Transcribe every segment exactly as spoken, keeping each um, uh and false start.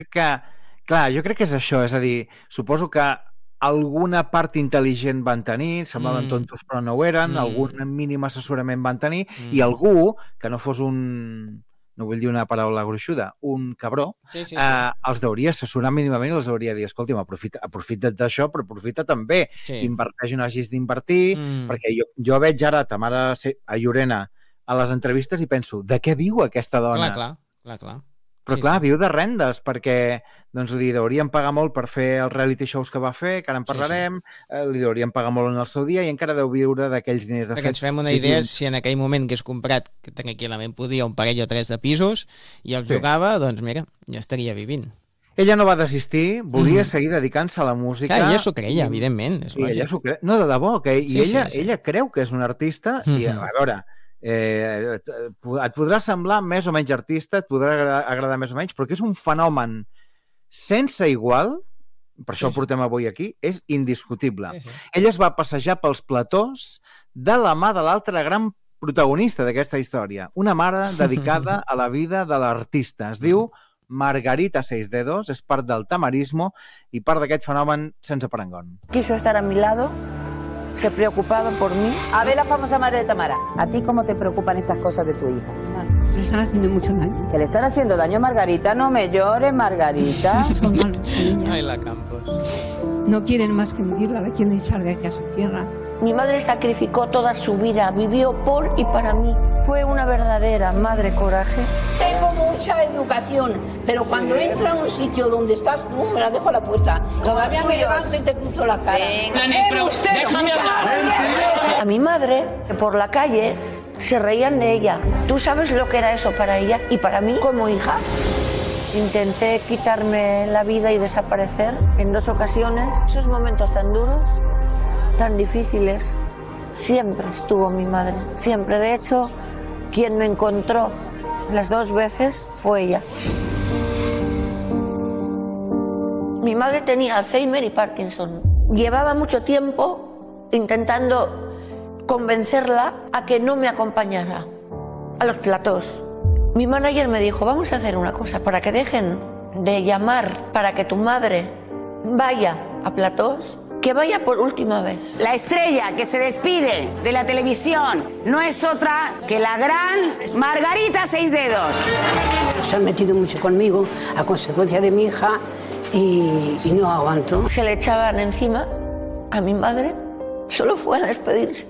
que, clar, jo crec que és això, és a dir, suposo que alguna part intel·ligent van tenir, semblaven Mm. tontos però no ho eren, Mm. algun mínim assessorament van tenir, Mm. i algú que no fos un, no vull dir una paraula gruixuda, un cabró, Sí, sí, sí. eh, els hauria assessorar mínimament i els hauria de dir, escolti'm, aprofita, aprofita't d'això, però aprofita també, Sí. inverteix on hagis d'invertir, Mm. perquè jo, jo veig ara ta mare se- a Llorena a les entrevistes i penso, de què viu aquesta dona? Clar, clar, clar, clar. Però Sí, clar, sí. viu de rendes, perquè doncs, li deurien pagar molt per fer els reality shows que va fer, que ara en Sí, sí. parlarem, eh, li deurien pagar molt en el seu dia i encara deu viure d'aquells diners. De Perquè fet, ens fem una vivien- idea, si en aquell moment hagués comprat, que tranquil·lament podia, un parell o tres de pisos, i els Sí. jugava, doncs mira, ja estaria vivint. Ella no va desistir, volia Mhm. seguir dedicant-se a la música. Clar, ella s'ho creia, i- evidentment, és Sí, ella lògic. s'ho creu. No, de debò, que i Sí, ella, sí, sí. ella creu que és una artista i, Mhm. a veure, eh, et et podrà semblar més o menys artista, et podrà agradar, agradar més o menys, però que és un fenomen sense igual, per això Sí, el sí. portem avui aquí, és indiscutible. Sí, sí. Ella es va passejar pels platós de la mà de l'altra gran protagonista d'aquesta història, una mare dedicada a la vida de l'artista. Es diu Margarita Seisdedos, és part del tamarismo i part d'aquest fenomen sense parangón. Quiso estar a mi lado, se preocupaba por mí. A ver la famosa madre de Tamara. ¿A ti cómo te preocupan estas cosas de tu hija? Me están haciendo mucho daño. ¿Que le están haciendo daño a Margarita? No me llores, Margarita. Son malos, niña. Ai, la Campos. No quieren más que vivirla, la quieren echar de aquí a su tierra. Mi madre sacrificó toda su vida, vivió por y para mí. Fue una verdadera madre coraje. Tengo mucha educación, pero cuando entro a un sitio donde estás tú, me la dejo a la puerta. Todavía me levanto y te cruzo la cara. Pero usted, déjame A mi madre, que por la calle se reían de ella. ¿Tú sabes lo que era eso para ella y para mí como hija? Intenté quitarme la vida y desaparecer en dos ocasiones. Esos momentos tan duros, tan difíciles, siempre estuvo mi madre. Siempre. De hecho, quien me encontró las dos veces fue ella. Mi madre tenía Alzheimer y Parkinson. Llevaba mucho tiempo intentando convencerla a que no me acompañara a los platós. Mi manager me dijo, vamos a hacer una cosa, para que dejen de llamar, para que tu madre vaya a platós, que vaya por última vez. La estrella que se despide de la televisión no es otra que la gran Margarita Seisdedos. Se han metido mucho conmigo a consecuencia de mi hija y, y no aguanto. Se le echaban encima a mi madre, solo fue a despedirse.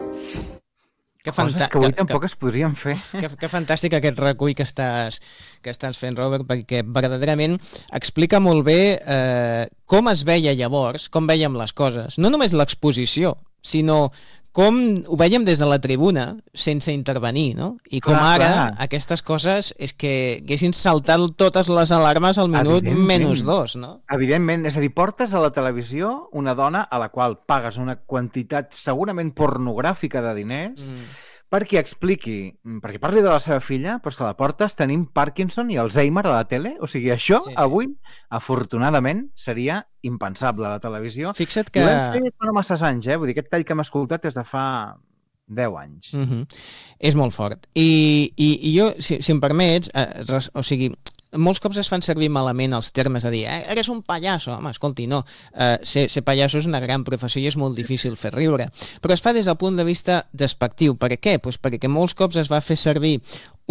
Que, Coses fanta que avui que, tampoc que, es podrien fer. que, que fantàstic aquest recull que estàs, que estàs fent, Robert, perquè verdaderament explica molt bé eh, com es veia llavors, com vèiem les coses. No només l'exposició, sinó com ho vèiem des de la tribuna sense intervenir, no? I com Clar, ara clar. aquestes coses és que haguessin saltat totes les alarmes al minut Evidentment. menys dos, no? Evidentment, és a dir, portes a la televisió una dona a la qual pagues una quantitat segurament pornogràfica de diners Mm. perquè expliqui, perquè parli de la seva filla, però és que la portes tenint Parkinson i Alzheimer a la tele. O sigui, això Sí, sí. avui, afortunadament, seria impensable a la televisió. Fixa't Que... I que... ho hem fet fa no masses anys, eh? Vull dir, aquest tall que hem escoltat és de fa deu anys. Mm -hmm. És molt fort. I, i, i jo, si, si em permets, eh, res, o sigui, molts cops es fan servir malament els termes de dir, eh, eres un pallasso. Home, escolti, no. Eh, ser, ser pallasso és una gran professió i és molt difícil fer riure. Però es fa des del punt de vista despectiu. Per què? Pues perquè molts cops es va fer servir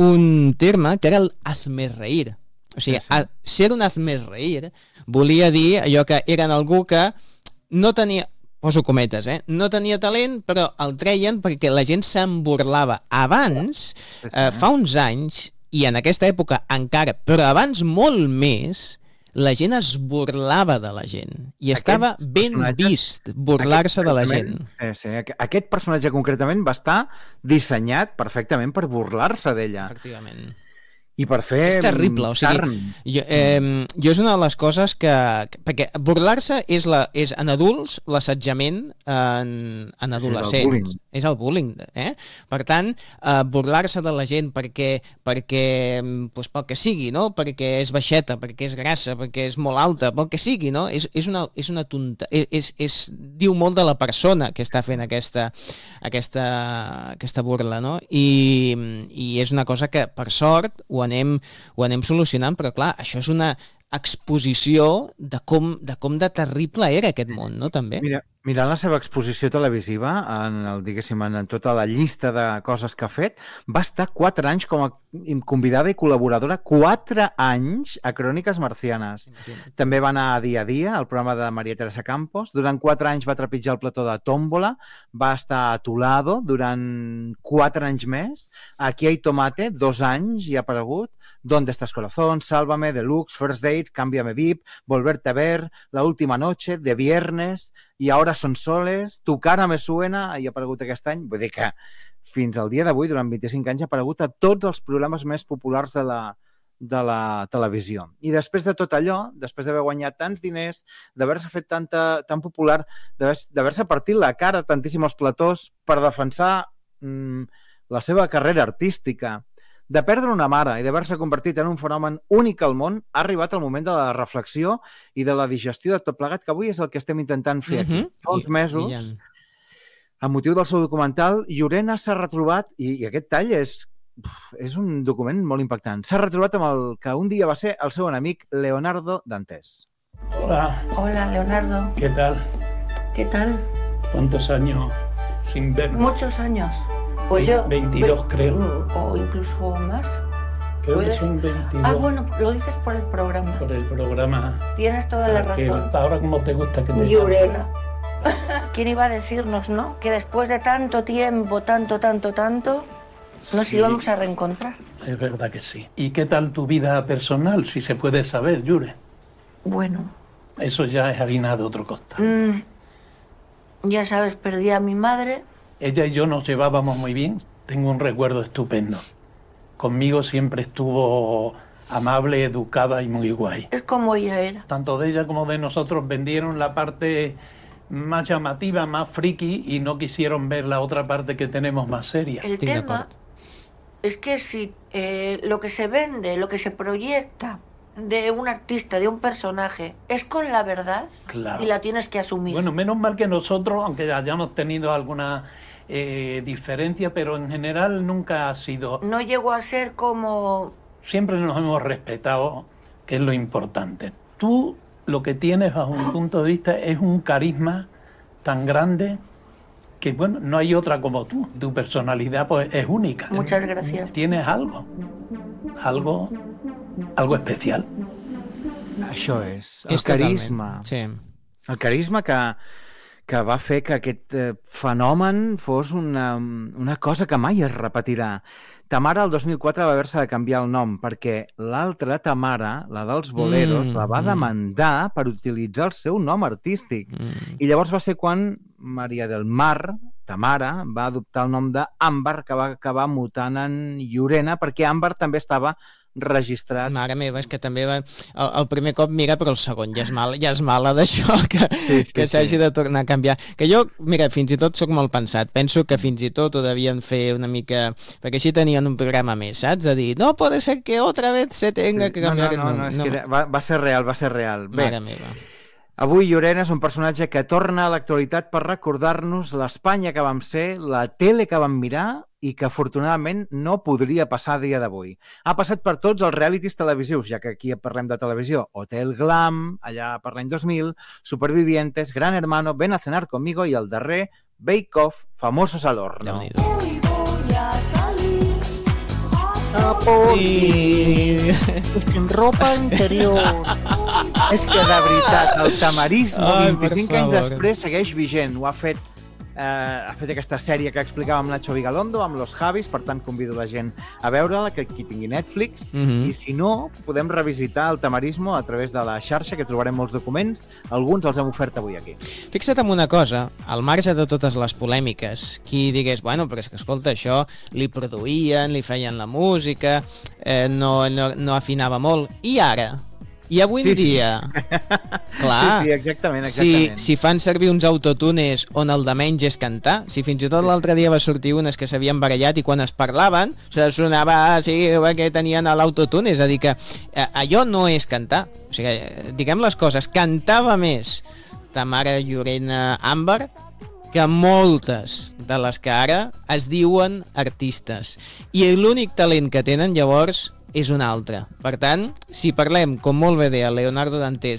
un terme que era el hazmerreír. O sigui, Sí, sí. a, ser un hazmerreír volia dir allò que eren algú que no tenia, poso cometes, eh? no tenia talent, però el treien perquè la gent se'n burlava. Abans, eh, fa uns anys, i en aquesta època encara, però abans molt més, la gent es burlava de la gent. I estava Aquests ben personatges- vist burlar-se de la gent. Sí, sí. Aqu- Aquest personatge concretament va estar dissenyat perfectament per burlar-se d'ella Efectivament. i per fer És terrible, o sigui, carn. jo, eh, jo és una de les coses que... que perquè burlar-se és, la, és en adults l'assetjament en, en adolescents. bullying. És el bullying. Eh? Per tant, eh, burlar-se de la gent perquè, perquè doncs, pel que sigui, no? Perquè és baixeta, perquè és grassa, perquè és molt alta, pel que sigui, no? És, és, una, és una tonta... És, és, és, diu molt de la persona que està fent aquesta, aquesta, aquesta burla, no? I, i és una cosa que, per sort, ho anem, ho anem solucionant, però clar, això és una exposició de com, de com de terrible era aquest món, no? També. Mira, mirant la seva exposició televisiva, en, el, diguéssim, en tota la llista de coses que ha fet, va estar quatre anys com a convidada i col·laboradora, quatre anys a Cròniques Marcianes. Imagina't. També va anar a Dia a Dia, al programa de Maria Teresa Campos. Durant quatre anys va trepitjar el plató de Tómbola, va estar a Tolado durant quatre anys més. Aquí hay tomate, dos anys i ha aparegut. ¿Dónde estás corazón? Sálvame, Deluxe, First Dates, Cámbiame V I P, Volverte a ver, La última noche, De viernes, y ahora son soles, Tu cara me suena, i ha aparegut aquest any. Vull dir que fins al dia d'avui, durant vint-i-cinc anys, ha aparegut a tots els programes més populars de la, de la televisió. I després de tot allò, després d'haver guanyat tants diners, d'haver-se fet tanta, tan popular, d'haver-se partit la cara tantíssim als platós per defensar mmm, la seva carrera artística, de perdre una mare i d'haver-se convertit en un fenomen únic al món, ha arribat el moment de la reflexió i de la digestió de tot plegat, que avui és el que estem intentant fer aquí. Uh-huh. Fa uns mesos, I, i a motiu del seu documental, Llorena s'ha retrobat, i, i aquest tall és, és un document molt impactant, s'ha retrobat amb el que un dia va ser el seu enemic Leonardo Dantes. Hola. Hola, Leonardo. ¿Qué tal? ¿Qué tal? ¿Cuántos años sin ver? Muchos años. Pues yo, veintidós creo. O incluso más. Creo ¿Puedes? que son veintidós. Ah, bueno, lo dices por el programa. Por el programa. Tienes toda la razón. Ahora como te gusta que te Llorena. ¿Quién iba a decirnos, no? Que después de tanto tiempo, tanto, tanto, tanto, nos sí. íbamos a reencontrar. Es verdad que sí. ¿Y qué tal tu vida personal, si se puede saber, Yure? Bueno. Eso ya es harina de otro costal. Mm, ya sabes, perdí a mi madre. Ella y yo nos llevábamos muy bien. Tengo un recuerdo estupendo. Conmigo siempre estuvo amable, educada y muy guay. Es como ella era. Tanto de ella como de nosotros vendieron la parte más llamativa, más friki, y no quisieron ver la otra parte que tenemos más seria. El tema es que si eh, lo que se vende, lo que se proyecta de un artista, de un personaje, es con la verdad, claro, y la tienes que asumir. Bueno, menos mal que nosotros, aunque hayamos tenido alguna eh, diferencia, pero en general nunca ha sido... No llegó a ser como... Siempre nos hemos respetado, que es lo importante. Tú lo que tienes bajo un punto de vista es un carisma tan grande que, bueno, no hay otra como tú. Tu personalidad pues es única. Muchas gracias. Tienes algo, algo... algo especial. Això és, el és carisma. Sí. El carisma que, que va fer que aquest eh, fenomen fos una, una cosa que mai es repetirà. Tamara, el dos mil quatre, va haver-se de canviar el nom perquè l'altra Tamara, la dels boleros, mm, la va demandar per utilitzar el seu nom artístic. Mm. I llavors va ser quan Maria del Mar, Tamara, va adoptar el nom d'Àmbar, que va acabar mutant en Llorena, perquè Àmbar també estava registrat. Mare meva, és que també va... El, el primer cop mira, però el segon ja és mal, ja és mala d'això, que, sí, sí, que s'hagi sí. de tornar a canviar. Que jo, mira, fins i tot sóc mal pensat. Penso que fins i tot ho devien fer una mica... Perquè així tenien un programa més, saps? De dir, no pot ser que otra vez se tenga sí. que canviar... No, no, no, no, no, és que va, va ser real, va ser real. Bé, mare meva. Avui Llorena és un personatge que torna a l'actualitat per recordar-nos l'Espanya que vam ser, la tele que vam mirar i que afortunadament no podria passar a dia d'avui. Ha passat per tots els realities televisius, ja que aquí parlem de televisió. Hotel Glam, allà per l'any dos mil, Supervivientes, Gran Hermano, Ven a cenar conmigo i el darrer, Bake Off, Famosos al horno. I... Sin ropa interior. És que, de veritat, el tamarisme vint-i-cinc anys després segueix vigent. Ho ha fet, eh, ha fet aquesta sèrie que explicava amb Nacho Vigalondo, amb Los Javis, per tant convido la gent a veure-la, que qui tingui Netflix, mm-hmm. i si no, podem revisitar el tamarismo a través de la xarxa, que trobarem molts documents, alguns els hem ofert avui aquí. Fixa't en una cosa, al marge de totes les polèmiques, qui digués, bueno, però és que escolta, això li produïen, li feien la música, eh, no, no, no afinava molt, i ara... I avui en sí, dia, sí. clar, sí, sí, exactament, exactament. Si, si fan servir uns autotunes on el de menys és cantar, si fins i tot l'altre dia va sortir unes que s'havien barallat i quan es parlaven, sonava, ah, sí, que tenien l'autotune, és a dir que eh, allò no és cantar, o sigui, diguem les coses, cantava més Tamara, Llorena, Àmbar, que moltes de les que ara es diuen artistes. I l'únic talent que tenen, llavors, és una altra. Per tant, si parlem, com molt bé deia Leonardo Dantes,